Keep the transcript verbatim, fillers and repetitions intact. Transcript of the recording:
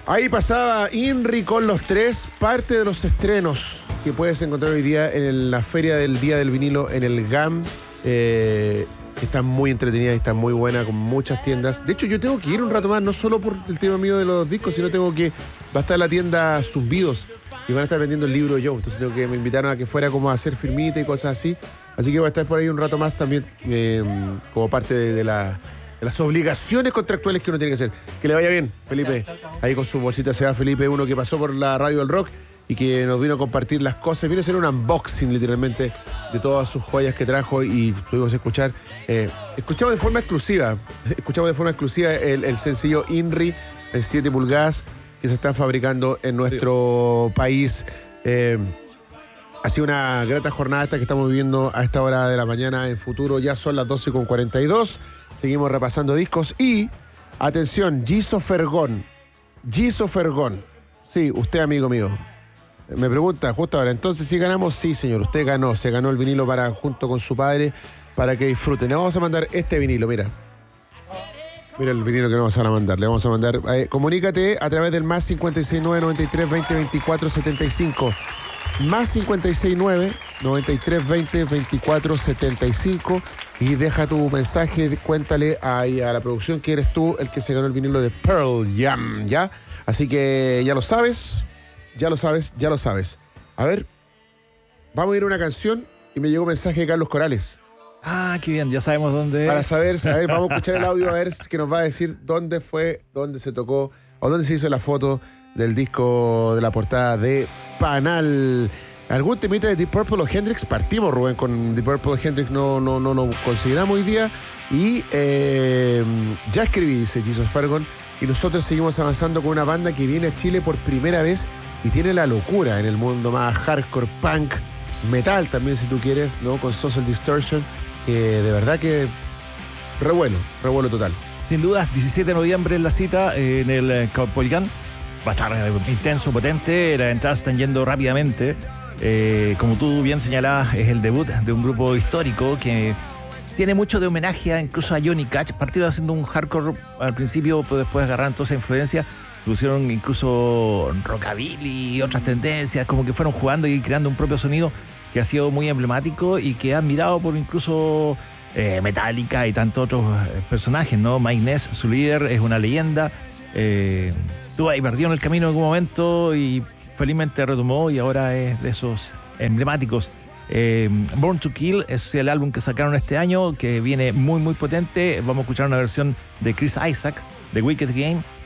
Ahí pasaba Inri con los tres, parte de los estrenos que puedes encontrar hoy día en la Feria del Día del Vinilo en el G A M. Eh, está muy entretenida y está muy buena, con muchas tiendas. De hecho, yo tengo que ir un rato más, no solo por el tema mío de los discos, sino tengo que... Va a estar la tienda Zumbidos y van a estar vendiendo el libro yo. Entonces tengo que me invitaron a que fuera como a hacer firmita y cosas así. Así que voy a estar por ahí un rato más también eh, como parte de, de, la, de las obligaciones contractuales que uno tiene que hacer. Que le vaya bien, Felipe. Ahí con su bolsita se va Felipe, uno que pasó por la radio del rock y que nos vino a compartir las cosas. Vino a hacer un unboxing literalmente de todas sus joyas que trajo y pudimos escuchar. Eh, escuchamos de forma exclusiva, escuchamos de forma exclusiva el, el sencillo Inri en siete pulgadas que se están fabricando en nuestro sí. país. Eh, ha sido una grata jornada esta que estamos viviendo a esta hora de la mañana. En futuro ya son las doce con cuarenta y dos. Seguimos repasando discos y, atención, Giso Fergón. Giso Fergón. Sí, usted, amigo mío. Me pregunta justo ahora, entonces si ganamos, sí señor, usted ganó, se ganó el vinilo para junto con su padre para que disfruten. Le vamos a mandar este vinilo, mira. Mira el vinilo que nos van a mandar, le vamos a mandar. Eh, comunícate a través del más cincuenta y seis nueve, noventa y tres, veinte, veinticuatro, setenta y cinco. Más cincuenta y seis nueve, noventa y tres, veinte, veinticuatro, setenta y cinco y deja tu mensaje, cuéntale a, a la producción que eres tú el que se ganó el vinilo de Pearl Jam, ¿ya? Así que ya lo sabes. Ya lo sabes, ya lo sabes. A ver, vamos a ir a una canción y me llegó un mensaje de Carlos Corales. Ah, qué bien, ya sabemos dónde. Para saber, saber, vamos a escuchar el audio a ver qué nos va a decir dónde fue, dónde se tocó o dónde se hizo la foto del disco de la portada de Panal. ¿Algún temita de Deep Purple o Hendrix? Partimos, Rubén, con Deep Purple o Hendrix, no, no, no lo consideramos hoy día. Y eh, ya escribí, dice Jesus Fergon, y nosotros seguimos avanzando con una banda que viene a Chile por primera vez y tiene la locura en el mundo más hardcore, punk, metal también si tú quieres, ¿no? Con Social Distortion, que de verdad que revuelo, revuelo total. Sin dudas, diecisiete de noviembre en la cita eh, en el Caupolicán. Va a estar eh, intenso, potente, las entradas están yendo rápidamente. Eh, como tú bien señalabas, es el debut de un grupo histórico que tiene mucho de homenaje a, incluso a Johnny Cash. Partieron haciendo un hardcore al principio, pero después agarraron toda esa influencia. Pusieron incluso rockabilly y otras tendencias, como que fueron jugando y creando un propio sonido que ha sido muy emblemático y que ha admirado por incluso eh, Metallica y tantos otros personajes, ¿no? Mike Ness, su líder, es una leyenda. Eh, estuvo ahí perdido en el camino en algún momento y felizmente retomó y ahora es de esos emblemáticos. Eh, Born to Kill es el álbum que sacaron este año, que viene muy muy potente. Vamos a escuchar una versión de Chris Isaak, de Wicked Game,